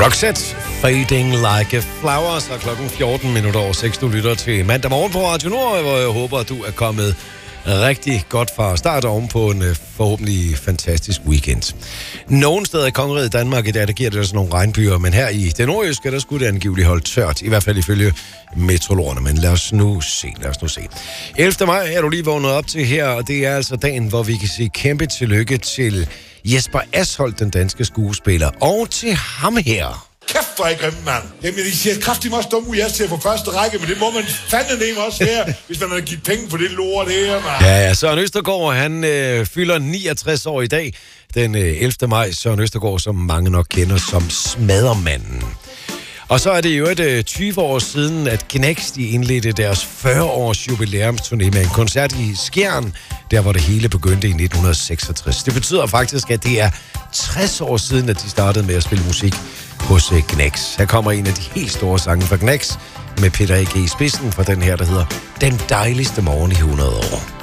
Roxette, Fading Like a Flower, så klokken 6:14. Du lytter til mandag morgen på Radio Nord, hvor jeg håber, at du er kommet rigtig godt fra start oven på en forhåbentlig fantastisk weekend. Nogle steder i kongeriget Danmark i dag, der giver det sådan nogle regnbyer, men her i det nordjyske, der skulle det angiveligt holde tørt, i hvert fald ifølge meteorologerne, men lad os nu se. 11. maj er du lige vågnet op til her, og det er altså dagen, hvor vi kan sige kæmpe tillykke til Jesper Asholdt, den danske skuespiller, og til ham her. Kæft, hvor er I grimme, mand. Jamen, I ser kraftigt meget dumme ud, jeg ser på første række, men det må man fandme også her, hvis man har givet penge på det lort her, mand. Ja, Søren Østergaard, han fylder 69 år i dag, den 11. maj. Søren Østergaard, som mange nok kender som Smaddermanden. Og så er det jo 20 år siden, at Gnex de indledte deres 40-års jubilæumsturné med en koncert i Skjern, der hvor det hele begyndte i 1966. Det betyder faktisk, at det er 60 år siden, at de startede med at spille musik hos Gnex. Her kommer en af de helt store sange fra Gnex med Peter A.G. i spidsen for den her, der hedder Den dejligste morgen i 100 år.